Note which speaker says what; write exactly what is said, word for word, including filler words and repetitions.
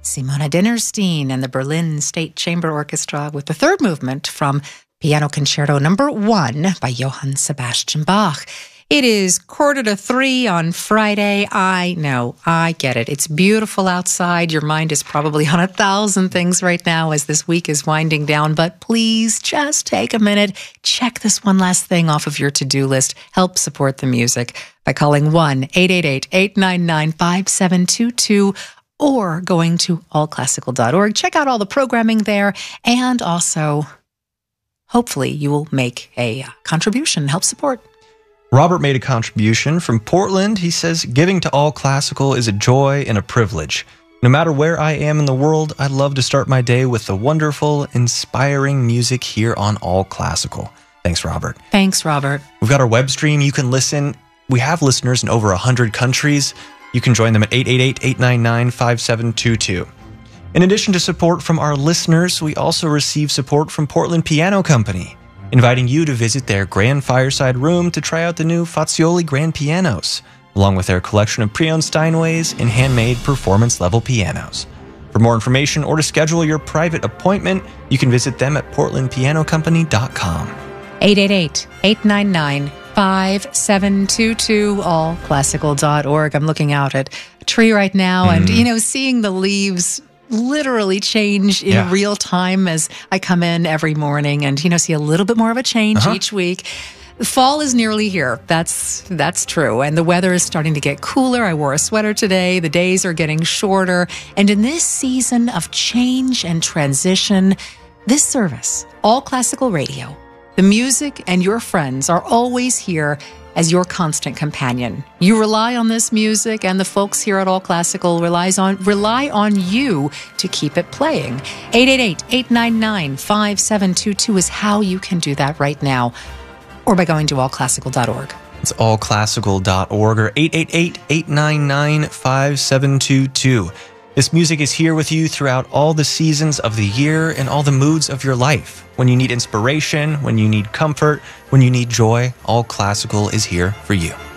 Speaker 1: Simona Dinnerstein and the Berlin State Chamber Orchestra with the third movement from Piano Concerto Number One by Johann Sebastian Bach. It is quarter to three on Friday. I know, I get it. It's beautiful outside. Your mind is probably on a thousand things right now as this week is winding down, but please just take a minute. Check this one last thing off of your to-do list. Help support the music by calling one eight eight eight, eight nine nine, five seven two two or going to all classical dot org. Check out all the programming there, and also, hopefully, you will make a contribution, help support.
Speaker 2: Robert made a contribution from Portland. He says, giving to All Classical is a joy and a privilege. No matter where I am in the world, I love to start my day with the wonderful, inspiring music here on All Classical. Thanks, Robert.
Speaker 1: Thanks, Robert.
Speaker 2: We've got our web stream. You can listen. We have listeners in over one hundred countries. You can join them at eight eight eight, eight nine nine, five seven two two. In addition to support from our listeners, we also receive support from Portland Piano Company, inviting you to visit their grand fireside room to try out the new Fazioli grand pianos, along with their collection of pre-owned Steinways and handmade performance-level pianos. For more information or to schedule your private appointment, you can visit them at portland piano company dot com.
Speaker 1: eight eight eight, eight nine nine, five seven two two, all classical dot org. I'm looking out at a tree right now, mm. and, you know, seeing the leaves literally change in
Speaker 2: yeah.
Speaker 1: real time as I come in every morning and, you know, see a little bit more of a change uh-huh. each week. Fall is nearly here. That's that's true. And the weather is starting to get cooler. I wore a sweater today. The days are getting shorter. And in this season of change and transition, this service, All Classical Radio, the music and your friends are always here as your constant companion. You rely on this music, and the folks here at All Classical relies on rely on you to keep it playing. eight eight eight, eight nine nine, five seven two two is how you can do that right now, or by going to all classical dot org.
Speaker 2: It's all classical dot org or eight eight eight, eight nine nine, five seven two two. This music is here with you throughout all the seasons of the year and all the moods of your life. When you need inspiration, when you need comfort, when you need joy, All Classical is here for you.